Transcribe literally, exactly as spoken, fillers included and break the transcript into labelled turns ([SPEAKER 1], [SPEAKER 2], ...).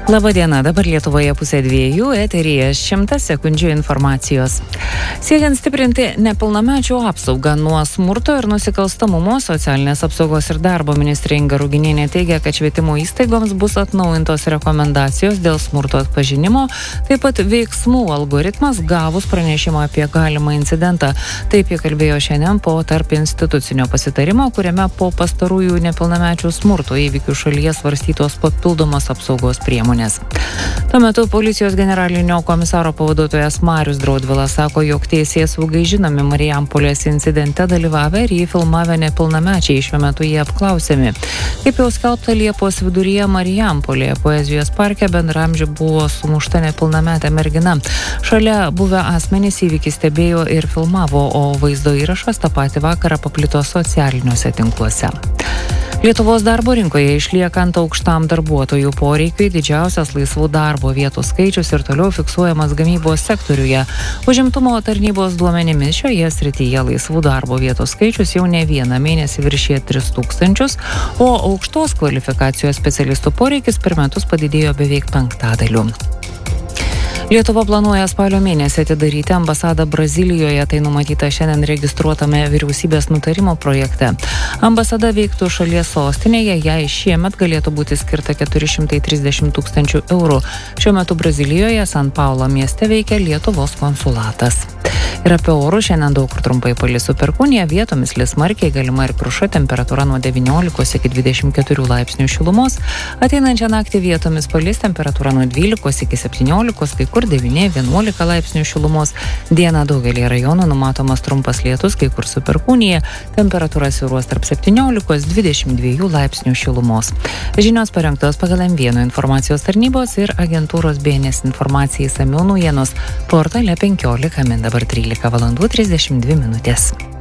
[SPEAKER 1] Labadiena, dabar Lietuvoje pusė dviejų, eteryje šimtas sekundžių informacijos. Siekiant stiprinti nepilnamečių apsaugą nuo smurto ir nusikalstamumo, socialinės apsaugos ir darbo ministrė Inga Ruginienė teigia, kad švietimo įstaigoms bus atnaujintos rekomendacijos dėl smurto atpažinimo, taip pat veiksmų algoritmas gavus pranešimą apie galimą incidentą. Taip jie kalbėjo šiandien po tarp institucinio pasitarimo, kuriame po pastarųjų nepilnamečių smurto įvykių šalyje svarstytos papildomos apsaugos priemonės. Tuo metu policijos generalinio komisaro pavaduotojas Marius Draudvilas sako, jog teisėsaugai žinomi Marijampolės incidente dalyvavę ir jį filmavę nepilnamečiai, šiuo metu jie apklausiami. Kaip jau skelbta Liepos viduryje Marijampolėje poezijos parke bendramžių buvo sumušta nepilnametė mergina. Šalia buvę asmenys įvykį stebėjo ir filmavo, o vaizdo įrašas tą patį vakarą paplito socialiniuose tinkluose. Lietuvos darbo rinkoje išliekant aukštam darbuotojų poreikiui, didžiausias laisvų darbo vietų skaičius ir toliau fiksuojamas gamybos sektoriuje. Užimtumo tarnybos duomenimis šioje srityje laisvų darbo vietų skaičius jau ne vieną mėnesį viršė tris tūkstančius, o aukštos kvalifikacijos specialistų poreikis per metus padidėjo beveik penktadaliu. Lietuva planuoja spalio mėnesį atidaryti ambasadą Brazilijoje, tai numatyta šiandien registruotame vyriausybės nutarimo projekte. Ambasada veiktų šalies sostinėje, jai šiemet galėtų būti skirta keturi šimtai trisdešimt tūkstančių eurų. Šiuo metu Brazilijoje San Paulo mieste veikia Lietuvos konsulatas. Ir apie orus šiandien daug kur trumpai palis su perkūnija, vietomis lis smarkiai, galima ir kruša, temperatūra nuo devyniolikos iki dvidešimt keturių laipsnių šilumos. Ateinančią naktį vietomis palis, temperatūra nuo dvylikos iki septyniolikos, kai kur devyni vienuolika laipsnių šilumos. Dieną daugelį rajonų numatomas trumpas lietus, kai kur su perkūnija, temperatūra svyruos tarp septyniolikos dvidešimt dviejų laipsnių šilumos. Žinios parengtos pagal M vienas informacijos tarnybos ir agentūros B N S informacijai išsamiau naujienos portale penkiolika min, dabar trylika valandų trisdešimt dvi minutės.